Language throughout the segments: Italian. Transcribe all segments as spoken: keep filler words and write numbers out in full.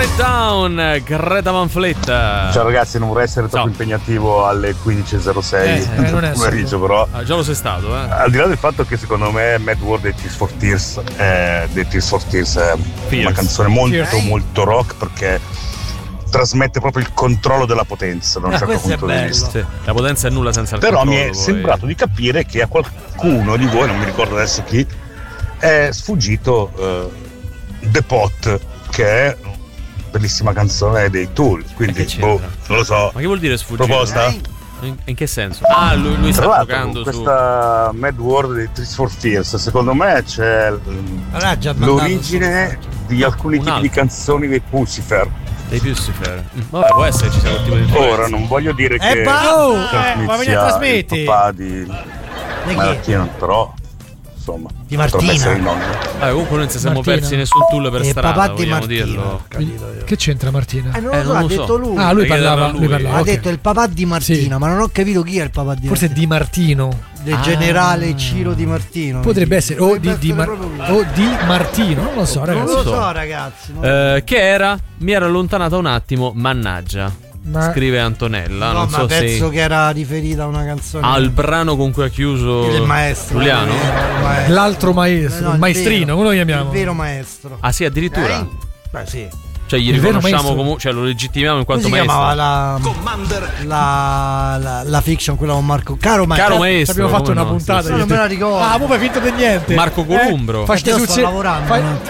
It Down, Greta Van Fleet. Ciao ragazzi, non vorrei essere troppo Ciao. impegnativo alle quindici e zero sei Eh, eh, non è pomeriggio, però Ah, già lo sei stato, eh? al di là del fatto che secondo me Mad World dei Tears for Fears è, dei Tears for Fears è Fears. una canzone molto Fears. molto rock, perché trasmette proprio il controllo della potenza da un Ah, certo questo è punto di bello. vista. Sì, la potenza è nulla senza il Però mi controllo, è poi. sembrato di capire che a qualcuno di voi, non mi ricordo adesso chi, è sfuggito eh, The Pot, che è una bellissima canzone dei Tool, quindi E che c'entra? boh, non lo so. Ma che vuol dire sfuggire? Proposta? In, in che senso? Ah, lui, lui Tra sta l'altro, giocando con su. questa Mad World di Tears for Fears, secondo me c'è mm, Allora, già mandato l'origine di alcuni un tipi di altro. canzoni dei Pussifer. Dei Pussifer. Mm, Vabbè, può essere ci sia quel tipo di influenza. Ora non voglio dire Eh, che ba- oh, Carl eh, Smith ma vieni a sia trasmetti. il papà di Di chi? Martino, però insomma Di potrebbe Martina. essere il nonno. Vabbè, comunque non ci siamo Martina. persi nessun tool per Eh, strada, papà di vogliamo Martina. dirlo. Capito io. Che c'entra Martina? Eh, non Eh, lo so, non ha lo so. detto lui. Ah, lui Perché parlava, era lui lui. parlava. Ha ok. detto il papà di Martina, Sì. ma non ho capito chi è il papà di Forse Martina. di Martino. Del Ah. generale Ciro Di Martino. Potrebbe essere o di, Potrebbe di, essere Mar- proprio lui. o di Martino, non lo so, Non ragazzi. lo so. so, ragazzi. non- Eh, che era? Mi ero allontanata un attimo, mannaggia. Ma Scrive Antonella. no, non ma so penso se. che era riferita a una canzone. Al brano con cui ha chiuso Il maestro. Giuliano? Il maestro. l'altro maestro, Eh, no, il il maestrino, vero. come lo chiamiamo? Il vero maestro. Ah, sì, addirittura. Eh? Beh, sì. Cioè, gli Il vero riconosciamo maestro. comunque, cioè, lo legittimiamo in Come quanto si chiamava maestro. la, la, la, la fiction, quella con Marco? Caro maestro. Caro Ci maestro. abbiamo fatto come una no, puntata. sì, No, sì. non me la ricordo. Ah, mo fai finta di niente. Marco Columbro. Eh, facci Io sul sto se- lavorando. fai- non-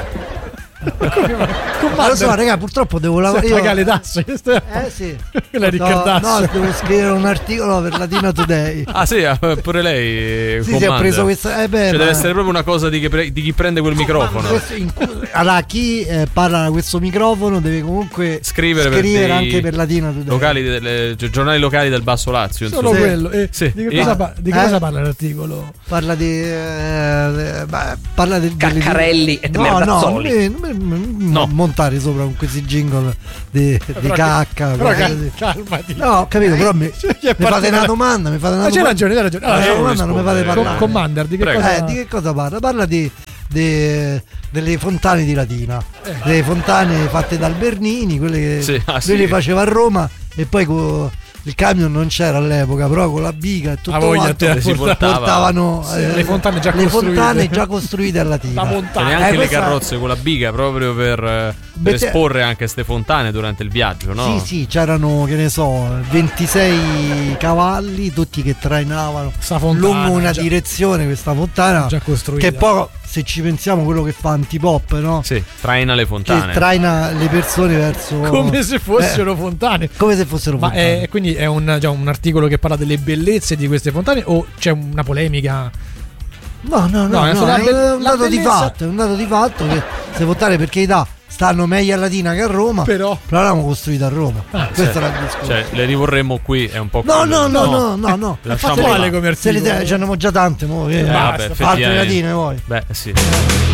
Con Ma lo so, raga, purtroppo devo lavorare. Paga le tasse. Eh sì. Quella di No, Riccardasso. no, devo scrivere un articolo per Latina Today. Ah, sì, eh, pure lei. Sì, sì, ho preso questa. Eh beh, Cioè, ma- deve essere proprio una cosa di, che pre- di chi prende quel microfono. Questo in cui- allora, chi eh, parla da questo microfono deve comunque Scrivere, per scrivere dei anche per Latina Today. locali delle, gi- giornali locali del Basso Lazio. Solo insomma. Sì. quello. E Sì. Di che, E- cosa, pa- di che Eh? cosa parla l'articolo? Parla di. Eh, beh, parla del. delle- Caccarelli e no, no, Merdazzoli. non mi- non mi- No. montare sopra con questi jingle di, di Però che- cacca. Però cose cal- di- calmati. No, ho capito, però mi, Sì, è mi fate partita una la- domanda, mi fate una Ma c'hai domanda. ragione, hai ragione. Ah, Allora, c'è una non domanda, non mi fate rispondere. parlare. Com- Commander, di che Prego. cosa? Eh, di che cosa parla? Parla di, de- delle fontane di Latina, delle fontane fatte dal Bernini, quelle che Sì, ah, lui sì. le faceva a Roma e poi co- il camion non c'era all'epoca, però con la biga e tutto Ah, voglia, quanto te, si portava. portavano Sì, eh, le fontane già le costruite. fontane già costruite a Latina. La E montagna. neanche Eh, le questa- carrozze con la biga proprio per, eh, per Beh, esporre anche queste fontane durante il viaggio, no? Sì, sì, c'erano, che ne so, ventisei cavalli, tutti che trainavano Sta fontana, lungo una già- direzione questa fontana, già costruita. che poi, se ci pensiamo, quello che fa antipop, no? Sì, traina le Che fontane. traina le persone verso Come se fossero fontane. eh, come se fossero Ma fontane. è, quindi è un, già un articolo che parla delle bellezze di queste fontane o c'è una polemica? No, no, no, No, no, è solo la è be- un la dato di bellezza- fatto, è un dato di fatto che se votare, per carità, stanno meglio a Latina che a Roma, Però però l'abbiamo costruita a Roma. Questo era il discorso. Cioè, le rivorremmo qui, è un po' No, quello. no, no, no, no, no. Lasciamo Fatto là. male come Se le articolo. ce ne abbiamo già tante, mo, che Eh, basta, vabbè, altre effettivamente. latine poi. Beh, sì.